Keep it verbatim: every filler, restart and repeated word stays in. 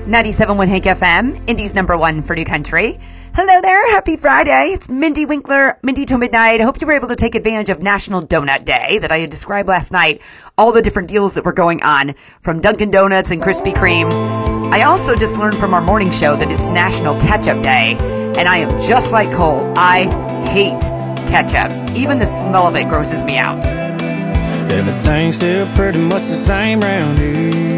ninety-seven point one Hank F M, Indy's number one for new country. Hello there. Happy Friday. It's Mindy Winkler, Mindy Till Midnight. I hope you were able to take advantage of National Donut Day that I had described last night. All the different deals that were going on from Dunkin' Donuts and Krispy Kreme. I also just learned from our morning show that it's National Ketchup Day. And I am just like Cole. I hate ketchup. Even the smell of it grosses me out. Everything's still pretty much the same round here.